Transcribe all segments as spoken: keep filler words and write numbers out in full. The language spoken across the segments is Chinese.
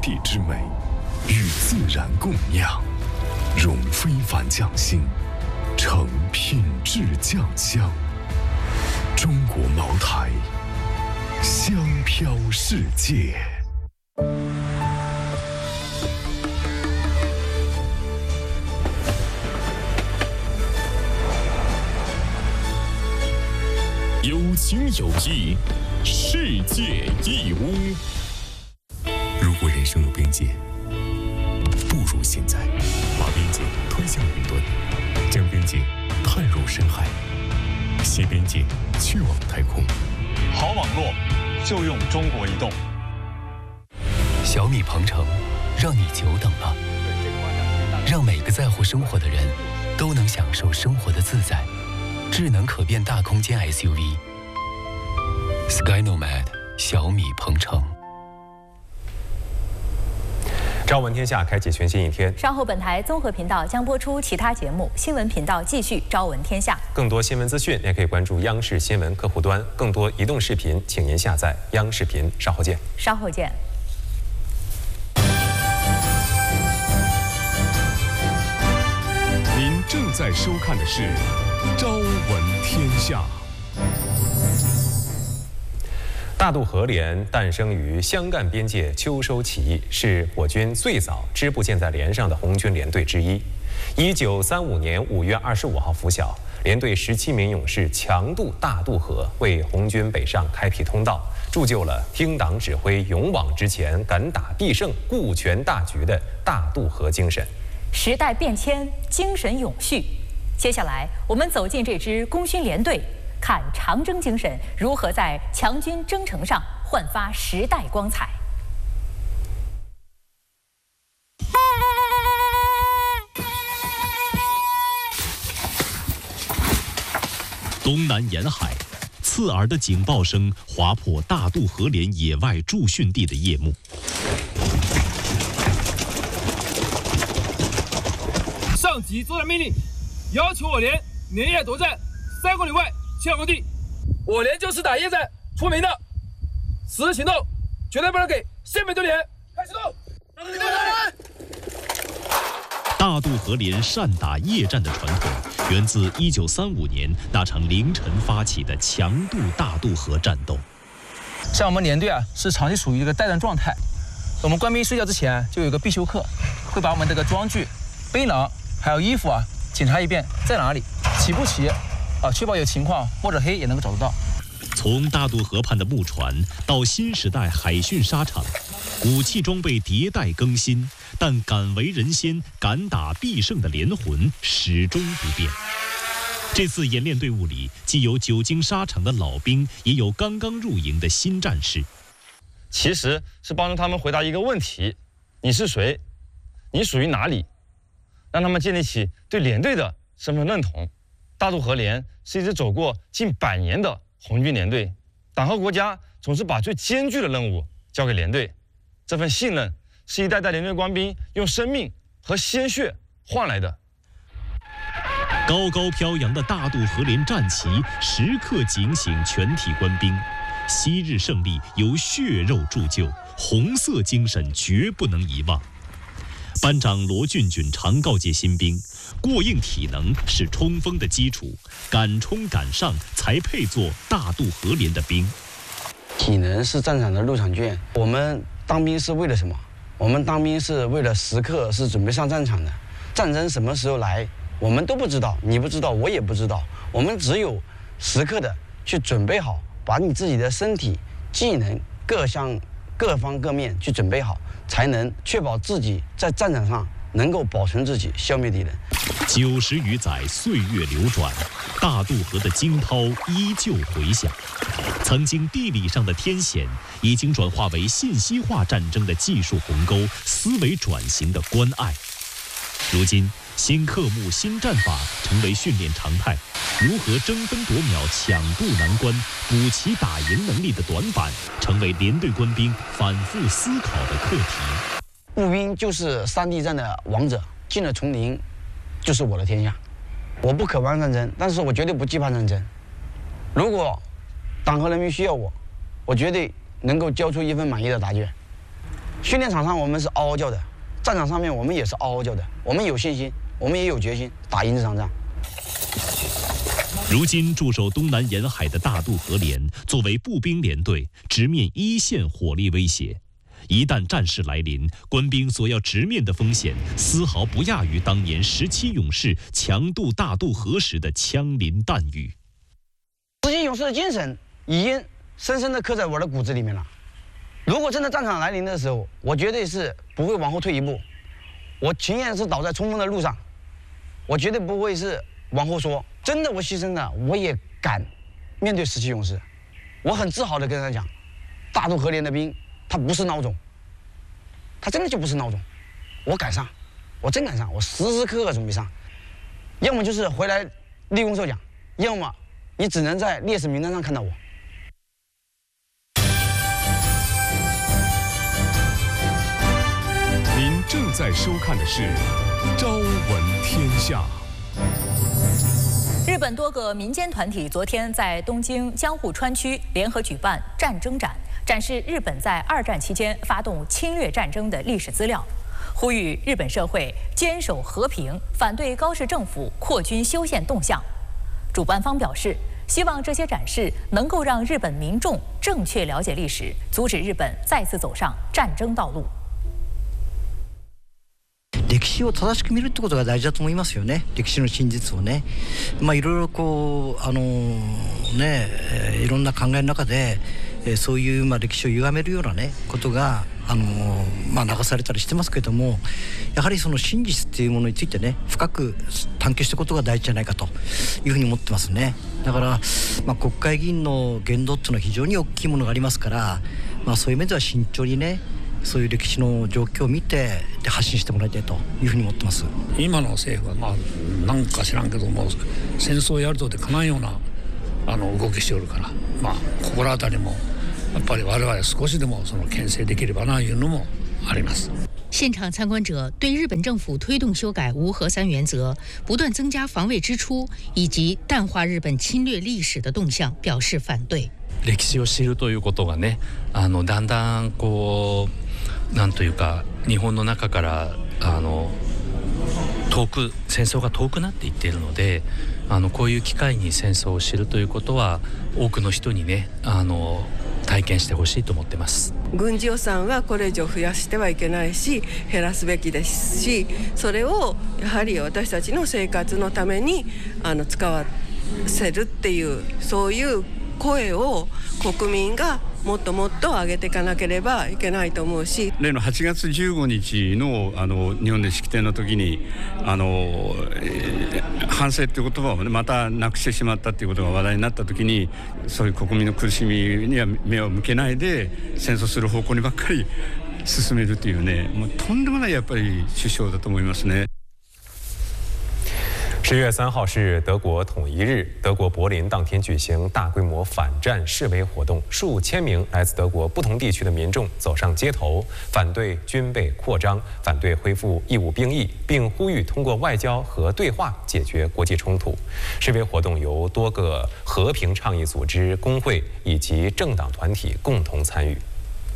地之美，与自然共酿，融非凡匠心，成品质酱香。中国茅台，香飘世界。有情有义，世界义乌。如果人生有边界，不如现在把边界推向云端，将边界探入深海，携边界去往太空。 好网络就用中国移动。 小米鹏程，让你久等了，让每个在乎生活的人都能享受生活的自在。智能可变大空间 S U V Skynomad 小米鹏程。 朝闻天下开启全新一天。 稍后本台综合频道将播出其他节目，新闻频道继续朝闻天下。 更多新闻资讯，也可以关注央视新闻客户端。更多移动视频，请您下载央视频。稍后见。 稍后见。 您正在收看的是《朝闻天下》。 大渡河连诞生于湘赣边界秋收起义，是我军最早支部建在连上的红军连队之一。一九三五年五月二十五号拂晓，连队十七名勇士强渡大渡河，为红军北上开辟通道，铸就了听党指挥、勇往直前、敢打必胜、顾全大局的大渡河精神。 时代变迁，精神永续。接下来，我们走进这支功勋连队，看长征精神如何在强军征程上焕发时代光彩。 东南沿海，刺耳的警报声划破大渡河连野外驻训地的夜幕。 上级作战命令，要求我连连夜夺占三公里外前工地。我连就是打夜战出名的，此次行动绝对不能给县民丢脸。开始动！ 大渡河连善打夜战的传统，源自一九三五年那场凌晨发起的强渡大渡河战斗。 像我们连队啊，是长期处于一个待战状态。我们官兵睡觉之前就有一个必修课，会把我们这个装具、背囊还有衣服啊检查一遍在哪里，齐不齐啊，确保有情况或者黑也能够找得到。 从大渡河畔的木船到新时代海训沙场，武器装备迭代更新，但敢为人先、敢打必胜的连魂始终不变。这次演练队伍里，既有久经沙场的老兵，也有刚刚入营的新战士。 其实是帮助他们回答一个问题：你是谁？你属于哪里？让他们建立起对连队的身份认同。大渡河连是一支走过近百年的红军连队，党和国家总是把最艰巨的任务交给连队，这份信任是一代代连队官兵用生命和鲜血换来的。 高高飘扬的大渡河连战旗时刻警醒全体官兵，昔日胜利由血肉铸就，红色精神绝不能遗忘。班长罗俊俊常告诫新兵，过硬体能是冲锋的基础，敢冲敢上才配做大渡河连的兵。 体能是战场的入场券。我们当兵是为了什么？我们当兵是为了时刻是准备上战场的。战争什么时候来，我们都不知道，你不知道，我也不知道。我们只有时刻的去准备好，把你自己的身体、技能各项各方各面去准备好，才能确保自己在战场上能够保存自己，消灭敌人。 九十余载岁月流转，大渡河的惊涛依旧回响。曾经地理上的天险，已经转化为信息化战争的技术鸿沟，思维转型的关爱。如今，新科目、新战法成为训练常态。如何争分夺秒抢渡难关，补齐打赢能力的短板，成为连队官兵反复思考的课题。 步兵就是山地战的王者，进了丛林就是我的天下。我不渴望战争，但是我绝对不惧怕战争。如果党和人民需要我，我绝对能够交出一份满意的答卷。 训练场上我们是嗷嗷叫的，战场上面我们也是嗷嗷叫的。我们有信心，我们也有决心，打赢这场仗。 如今驻守东南沿海的大渡河连，作为步兵连队，直面一线火力威胁。一旦战事来临，官兵所要直面的风险，丝毫不亚于当年十七勇士强渡大渡河时的枪林弹雨。 十七勇士的精神已经深深地刻在我的骨子里面了。如果真的战场来临的时候，我绝对是不会往后退一步，我情愿是倒在冲锋的路上，我绝对不会是往后缩。真的，我牺牲了，我也敢面对十七勇士。我很自豪地跟他讲，大渡河连的兵。他不是孬种，他真的就不是孬种。我敢上，我真敢上，我时时刻刻准备上。要么就是回来立功受奖，要么你只能在烈士名单上看到我。 您正在收看的是《朝闻天下》。 日本多个民间团体昨天在东京江户川区联合举办战争展。展示日本在二战期间发动侵略战争的历史资料，呼吁日本社会坚守和平，反对高市政府扩军修宪动向。主办方表示，希望这些展示能够让日本民众正确了解历史，阻止日本再次走上战争道路。 歴史を正しく見るってことが大事だと思いますよね。歴史の真実をね、まあいろいろこうあのね、いろんな考えの中で。そういうまあ歴史を歪めるようなねことがあのまあ流されたりしてますけれども、やはりその真実っていうものについてね深く探求していくことが大事じゃないかというふうに思ってますね。だからまあ国会議員の言動っていうのは非常に大きいものがありますから、まあそういう面では慎重にねそういう歴史の状況を見てで発信してもらいたいというふうに思ってます。 今の政府はまあなんか知らんけども戦争をやるとでかないようなあの動きしておるから、まあ心当たりも。やっぱり我々少しでもその牽制できればないうのもあります。 现场参观者对日本政府推动修改无核三原则、不断增加防卫支出以及淡化日本侵略历史的动向表示反对。 歴史を知るということがね、あのだんだんこうなんというか日本の中からあの遠く戦争が遠くなっていっているので、あのこういう機会に戦争を知るということは多くの人にねあの体験してほしいと思ってます。 軍事予算はこれ以上増やしてはいけないし減らすべきですし、それをやはり私たちの生活のためにあの使わせるっていうそういう声を国民がもっともっと上げていかなければいけないと思うし、 例のはちがつじゅうごにち の, あの日本で式典の時にあの、えー、反省という言葉を、ね、またなくしてしまったということが話題になった時に、そういう国民の苦しみには目を向けないで戦争する方向にばっかり進めるというね、もうとんでもないやっぱり首相だと思いますね。 十月三号是德国统一日，德国柏林当天举行大规模反战示威活动，数千名来自德国不同地区的民众走上街头，反对军备扩张，反对恢复义务兵役，并呼吁通过外交和对话解决国际冲突。示威活动由多个和平倡议组织、工会以及政党团体共同参与。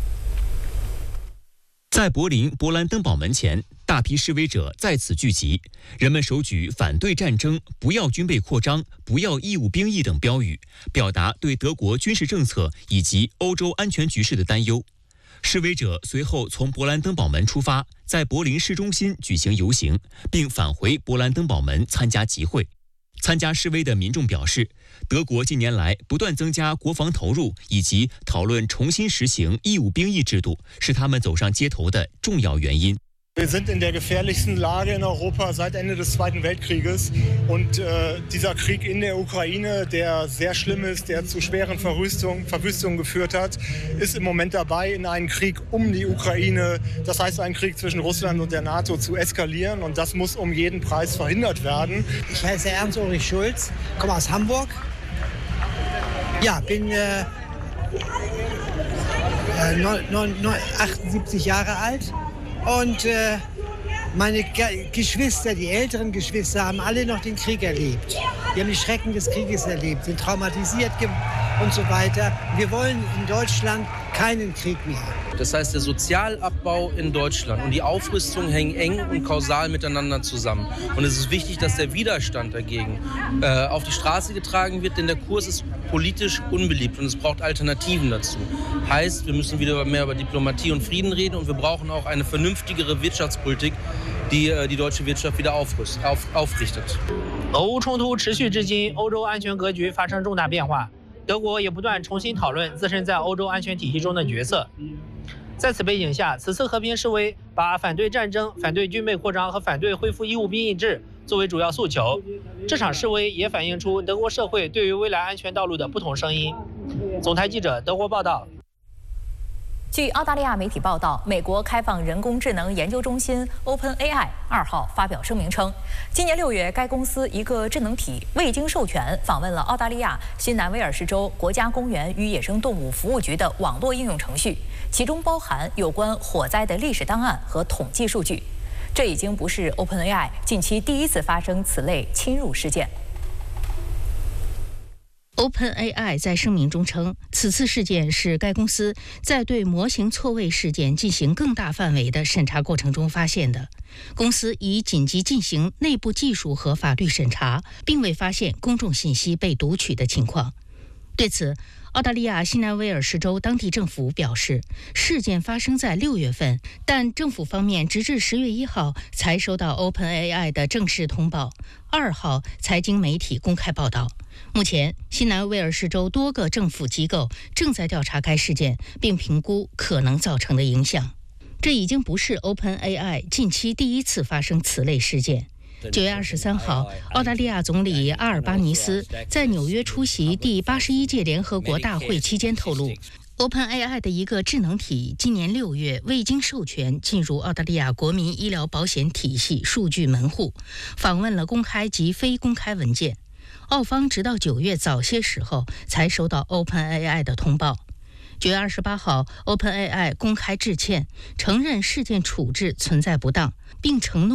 在柏林勃兰登堡门前，大批示威者在此聚集，人们手举反对战争、不要军备扩张、不要义务兵役等标语，表达对德国军事政策以及欧洲安全局势的担忧。示威者随后从勃兰登堡门出发，在柏林市中心举行游行，并返回勃兰登堡门参加集会。参加示威的民众表示，德国近年来不断增加国防投入，以及讨论重新实行义务兵役制度，是他们走上街头的重要原因。 Wir sind in der gefährlichsten Lage in Europa seit Ende des Zweiten Weltkrieges. Und äh, dieser Krieg in der Ukraine, der sehr schlimm ist, der zu schweren Verwüstungen, Verwüstungen geführt hat, ist im Moment dabei, in einen Krieg um die Ukraine, das heißt einen Krieg zwischen Russland und der NATO, zu eskalieren. Und das muss um jeden Preis verhindert werden. Ich heiße Ernst-Ulrich Schulz, komme aus Hamburg. Ja, bin äh, achtundsiebzig Jahre alt. Und äh, meine Geschwister, die älteren Geschwister, haben alle noch den Krieg erlebt. Die haben die Schrecken des Krieges erlebt, sind traumatisiert und so weiter. Wir wollen in Deutschland keinen Krieg mehr. Das heißt, der Sozialabbau in Deutschland und die Aufrüstung hängen eng und kausal miteinander zusammen. Und es ist wichtig, dass der Widerstand dagegen äh, auf die Straße getragen wird, denn der Kurs ist politisch unbeliebt und es braucht Alternativen dazu. Heißt, wir müssen wieder mehr über Diplomatie und Frieden reden und wir brauchen auch eine vernünftigere Wirtschaftspolitik, die äh, die deutsche Wirtschaft wieder aufrüst, auf, aufrichtet. 俄乌冲突持续至今，欧洲安全格局发生重大变化。德国也不断重新讨论自身在欧洲安全体系中的角色。在此背景下，此次和平示威把反对战争、反对军备扩张和反对恢复义务兵役制作为主要诉求。这场示威也反映出德国社会对于未来安全道路的不同声音。总台记者德国报道。 据澳大利亚媒体报道，美国开放人工智能研究中心 OpenAI 二号发表声明称，今年六月，该公司一个智能体未经授权访问了澳大利亚新南威尔士州国家公园与野生动物服务局的网络应用程序，其中包含有关火灾的历史档案和统计数据。这已经不是 OpenAI 近期第一次发生此类侵入事件。 OpenAI 在声明中称，此次事件是该公司在对模型错位事件进行更大范围的审查过程中发现的。公司已紧急进行内部技术和法律审查，并未发现公众信息被读取的情况。对此，澳大利亚新南威尔士州当地政府表示，事件发生在六月份，但政府方面直至十月一号才收到 OpenAI 的正式通报，二号才经媒体公开报道。 目前，新南威尔士州多个政府机构正在调查该事件，并评估可能造成的影响。这已经不是 OpenAI 近期第一次发生此类事件。九月二十三号，澳大利亚总理阿尔巴尼斯在纽约出席第八十一届联合国大会期间透露 ，OpenAI 的一个智能体今年六月未经授权进入澳大利亚国民医疗保险体系数据门户，访问了公开及非公开文件。 澳方直到九月早些时候才收到 OpenAI 的通报。九月二十八号 ，OpenAI 公开致歉，承认事件处置存在不当，并承诺。